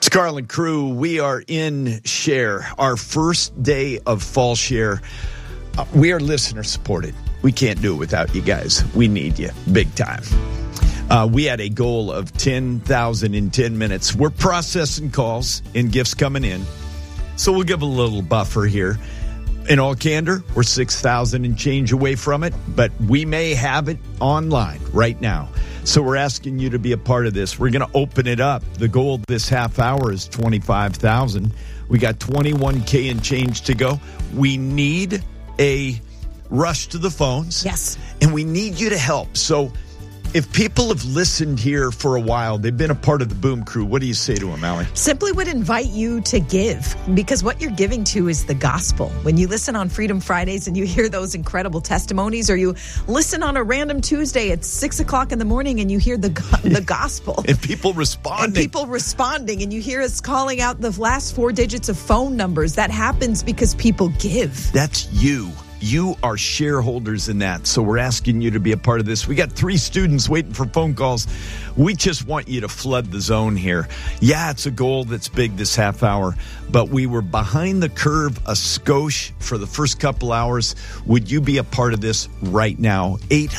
Scarlet Crew, we are in Share, our first day of Fall Share. We are listener supported. We can't do it without you guys. We need you big time. We had a goal of 10,000 in 10 minutes. We're processing calls and gifts coming in, so we'll give a little buffer here. In all candor, we're 6,000 and change away from it, but we may have it online right now. So we're asking you to be a part of this. We're going to open it up. The goal this half hour is 25,000. We got 21K and change to go. We need a rush to the phones. Yes. And we need you to help. So if people have listened here for a while, they've been a part of the Boom Crew, what do you say to them, Allie? Simply would invite you to give, because what you're giving to is the gospel. When you listen on Freedom Fridays and you hear those incredible testimonies, or you listen on a random Tuesday at 6 o'clock in the morning and you hear the gospel. And people responding. And you hear us calling out the last 4 digits of phone numbers. That happens because people give. That's you. You are shareholders in that, so we're asking you to be a part of this. We got 3 students waiting for phone calls. We just want you to flood the zone here. Yeah, it's a goal that's big this half hour, but we were behind the curve a skosh for the first couple hours. Would you be a part of this right now?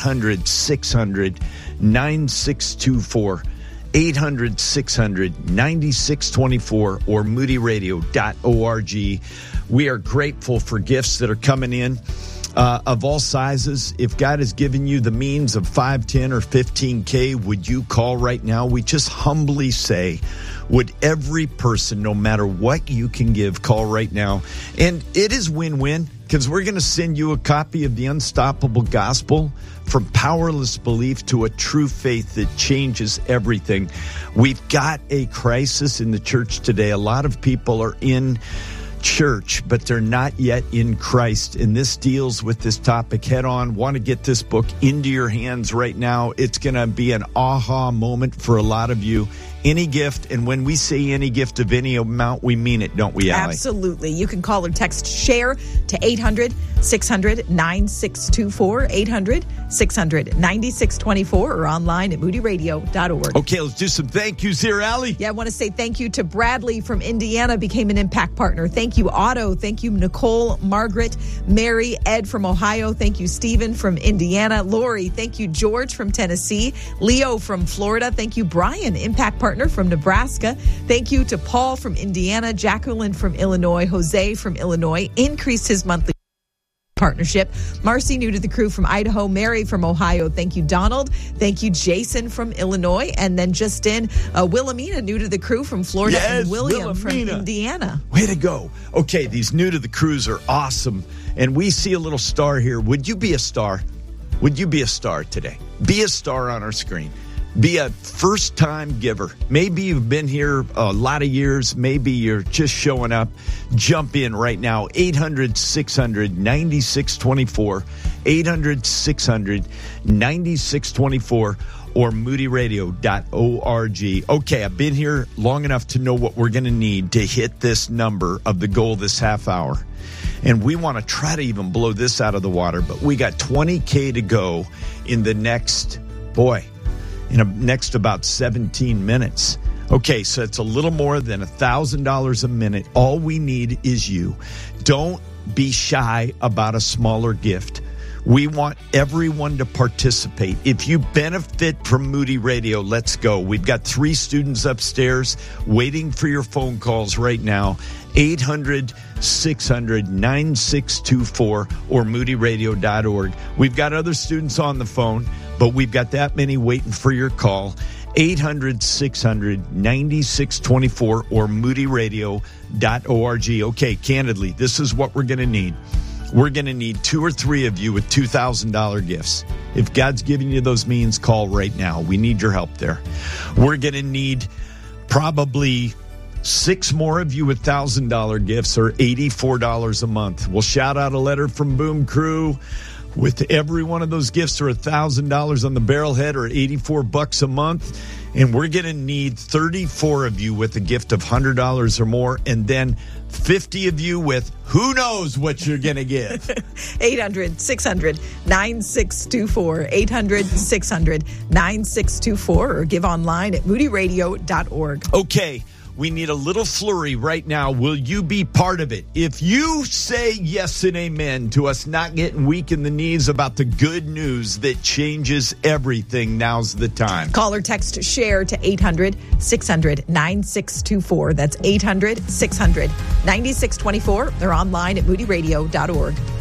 800-600-9624. 800-600-9624 or moodyradio.org. We are grateful for gifts that are coming in of all sizes. If God has given you the means of 5, 10, or 15K, would you call right now? We just humbly say, would every person, no matter what you can give, call right now? And it is win-win, because we're going to send you a copy of The Unstoppable Gospel, From Powerless Belief to a True Faith That Changes Everything. We've got a crisis in the church today. A lot of people are in church, but they're not yet in Christ. And this deals with this topic head on. Want to get this book into your hands right now. It's going to be an aha moment for a lot of you. Any gift, and when we say any gift of any amount, we mean it, don't we, Allie? Absolutely. You can call or text SHARE to 800-600-9624, 800-600-9624, or online at moodyradio.org. Okay, let's do some thank yous here, Allie. Yeah, I want to say thank you to Bradley from Indiana, became an Impact Partner. Thank you, Otto. Thank you, Nicole, Margaret, Mary, Ed from Ohio. Thank you, Stephen from Indiana. Lori, thank you, George from Tennessee. Leo from Florida. Thank you, Brian, Impact Partner from Nebraska. Thank you to Paul from Indiana, Jacqueline from Illinois, Jose from Illinois, increased his monthly partnership. Marcy, new to the crew from Idaho. Mary from Ohio. Thank you, Donald. Thank you, Jason from Illinois. And then just in, Wilhelmina, new to the crew from Florida. Yes, and William Wilhelmina from Indiana. Way to go. Okay, these new to the crews are awesome. And we see a little star here. Would you be a star? Would you be a star today? Be a star on our screen. Be a first-time giver. Maybe you've been here a lot of years. Maybe you're just showing up. Jump in right now. 800-600-9624. 800-600-9624 or moodyradio.org. Okay, I've been here long enough to know what we're going to need to hit this number of the goal this half hour. And we want to try to even blow this out of the water, but we got 20K to go in the next, next about 17 minutes. Okay, so it's a little more than $1,000 a minute. All we need is you. Don't be shy about a smaller gift. We want everyone to participate. If you benefit from Moody Radio, let's go. We've got 3 students upstairs waiting for your phone calls right now. 800-600-9624 or moodyradio.org. We've got other students on the phone, but we've got that many waiting for your call. 800-600-9624 or moodyradio.org. Okay, candidly, this is what we're going to need. We're going to need 2 or 3 of you with $2,000 gifts. If God's giving you those means, call right now. We need your help there. We're going to need probably 6 more of you with $1,000 gifts, or $84 a month. We'll shout out a letter from Boom Crew with every one of those gifts, or $1,000 on the barrelhead, or $84 a month. And we're going to need 34 of you with a gift of $100 or more, and then 50 of you with who knows what you're going to give. 800-600-9624. 800-600-9624, or give online at moodyradio.org. Okay, We need a little flurry right now. Will you be part of it? If you say yes and amen to us not getting weak in the knees about the good news that changes everything, now's the time. Call or text SHARE to 800-600-9624. That's 800-600-9624. They're online at moodyradio.org.